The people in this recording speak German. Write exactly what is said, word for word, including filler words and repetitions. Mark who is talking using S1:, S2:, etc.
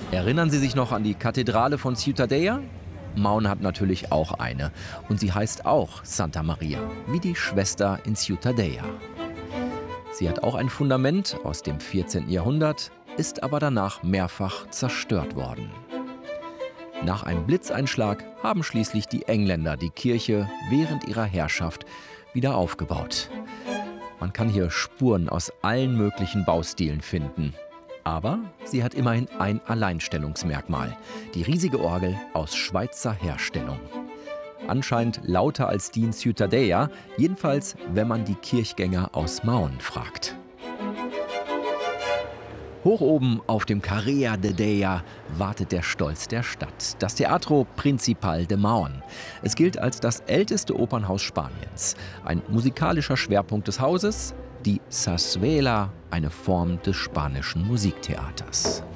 S1: Erinnern Sie sich noch an die Kathedrale von Ciutadella? Maun hat natürlich auch eine. Und sie heißt auch Santa Maria, wie die Schwester in Ciutadella. Sie hat auch ein Fundament aus dem vierzehnten Jahrhundert, ist aber danach mehrfach zerstört worden. Nach einem Blitzeinschlag haben schließlich die Engländer die Kirche während ihrer Herrschaft wieder aufgebaut. Man kann hier Spuren aus allen möglichen Baustilen finden. Aber sie hat immerhin ein Alleinstellungsmerkmal: die riesige Orgel aus Schweizer Herstellung. Anscheinend lauter als die in Ciutadella, jedenfalls wenn man die Kirchgänger aus Maun fragt. Hoch oben auf dem Carrer de Deia wartet der Stolz der Stadt, das Teatro Principal de Maun. Es gilt als das älteste Opernhaus Spaniens. Ein musikalischer Schwerpunkt des Hauses, die Zarzuela, eine Form des spanischen Musiktheaters.